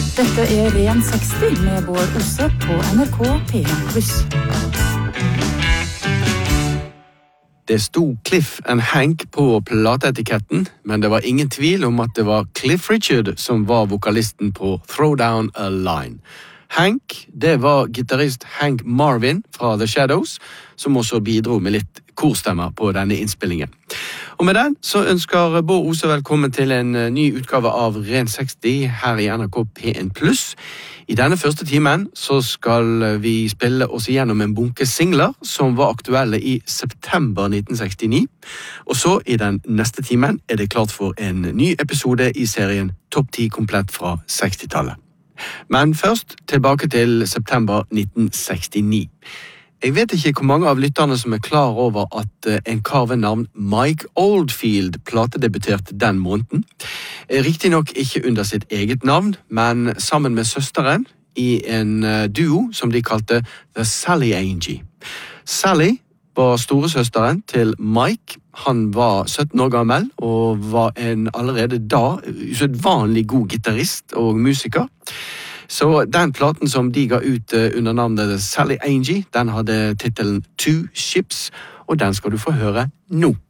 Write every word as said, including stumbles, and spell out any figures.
Dette er Ren seksti med Bård Osse på N R K P en pluss. Det sto Cliff and Hank på plateetiketten, men det var ingen tvil om at det var Cliff Richard som var vokalisten på Throw Down a Line. Hank, det var gitarrist Hank Marvin fra The Shadows, som også bidro med litt korstemmer på denne innspillingen. Og med den så ønsker Bård Osse velkommen til en ny utgave av Ren seksti her i N R K P en pluss. I denne første timen så skal vi spille oss igjennom en bunke singler som var aktuelle i september nitten sekstini. Og så i den neste timen er det klart for en ny episode i serien Topp ti komplett fra sekstitallet. Men først tilbake til september nitten sekstini. Jeg vet ikke hvor mange av lytterne som er klar over at en kar ved navn Mike Oldfield platedebuterte den måneden. Riktig nok ikke under sitt eget navn, men sammen med søsteren i en duo som de kalte The Sally Angie. Sally var storesøsteren til Mike. Han var sytten år gammel og var en allerede da usedvanlig god gitarrist og musiker. Så den platen som de ga ut under navnet Sally Angie, den hadde titelen Two Ships, og den skal du få høre nå.